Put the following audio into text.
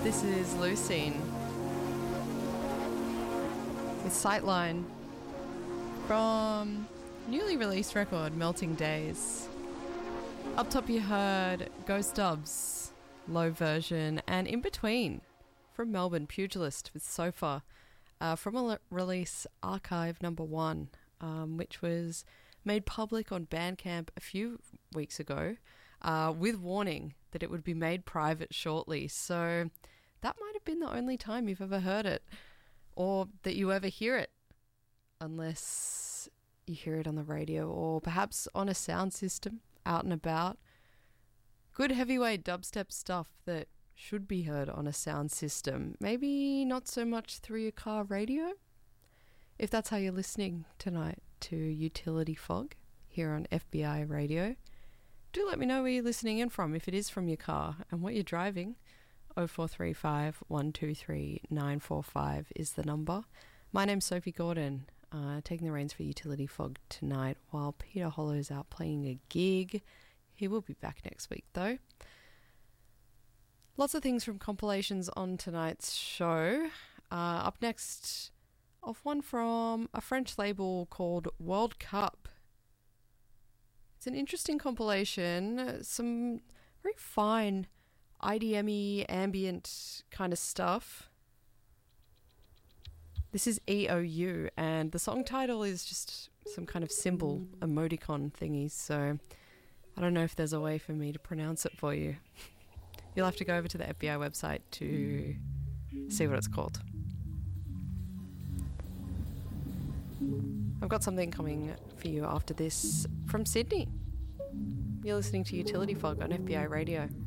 This is Lucene with Sightline from newly released record Melting Days. Up top you heard Ghost Dubs, low version, and In Between from Melbourne, Pugilist with Sofa from a release Archive Number 1, which was made public on Bandcamp a few weeks ago with warning that it would be made private shortly. So that might have been the only time you've ever heard it, or that you ever hear it, unless you hear it on the radio or perhaps on a sound system out and about. Good heavyweight dubstep stuff that should be heard on a sound system, maybe not so much through your car radio. If that's how you're listening tonight to Utility Fog here on FBI Radio, do let me know where you're listening in from, if it is from your car, and what you're driving. 0435 123 945 is the number. My name's Sophie Gordon, taking the reins for Utility Fog tonight while Peter Hollow's out playing a gig. He will be back next week though. Lots of things from compilations on tonight's show. Up next, off one from a French label called World Cup. It's an interesting compilation, some very fine IDM-y, ambient kind of stuff. This is EOU, and the song title is just some kind of symbol emoticon thingy, so I don't know if there's a way for me to pronounce it for you. You'll have to go over to the FBI website to see what it's called. I've got something coming for you after this from Sydney. You're listening to Utility Fog on FBI Radio.